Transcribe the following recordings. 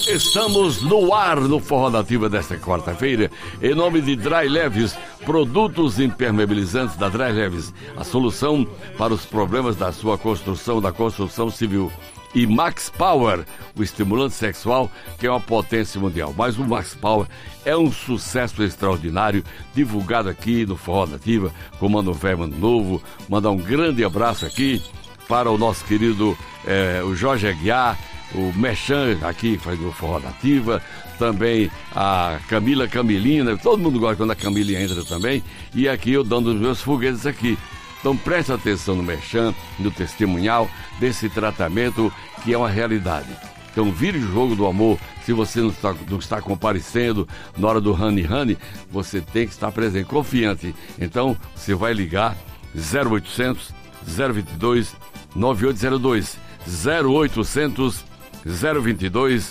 Estamos no ar no Forró Nativa desta quarta-feira, em nome de Dry Leves, produtos impermeabilizantes da Dry Leves, a solução para os problemas da sua construção, da construção civil. E Max Power, o estimulante sexual, que é uma potência mundial. Mas o Max Power é um sucesso extraordinário, divulgado aqui no Forró Nativa, com Mano Velho, Mano Novo. Mandar um grande abraço aqui para o nosso querido o Jorge Aguiar, o Mechan aqui faz o Forró Nativa, também a Camilina, todo mundo gosta quando a Camilinha entra também, e aqui eu dando os meus foguetes aqui. Então preste atenção no Mechan, no testemunhal desse tratamento que é uma realidade. Então vire o jogo do amor. Se você não está comparecendo na hora do honey, você tem que estar presente, confiante. Então você vai ligar 0800 022 9802 0800 022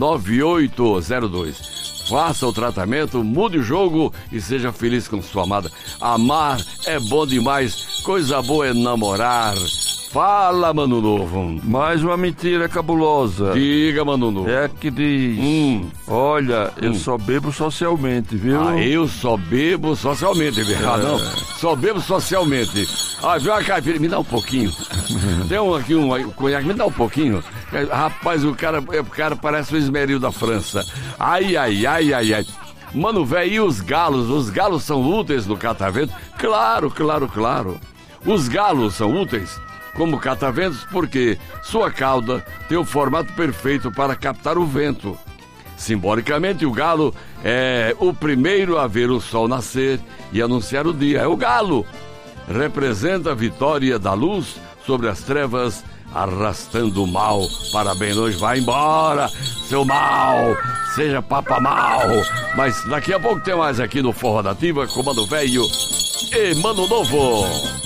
9802. Faça o tratamento, mude o jogo e seja feliz com sua amada. Amar é bom demais, coisa boa é namorar. Fala, Mano Novo. Mais uma mentira cabulosa. Diga, Mano Novo. É que diz, olha, eu só bebo socialmente, viu? Eu só bebo socialmente, viu? Não, só bebo socialmente. Viu a caipira? Me dá um pouquinho. Tem aqui um conhaque, me dá um pouquinho. Rapaz, o cara parece o esmeril da França. Ai. Mano, velho, e os galos? Os galos são úteis no catavento? Claro. Os galos são úteis como cataventos porque sua cauda tem o formato perfeito para captar o vento. Simbolicamente, o galo é o primeiro a ver o sol nascer e anunciar o dia. É o galo. Representa a vitória da luz sobre as trevas, arrastando o mal para bem longe. Vai embora, seu mal, seja papa mal. Mas daqui a pouco tem mais aqui no Forró Nativa com Mano Velho e Mano Novo.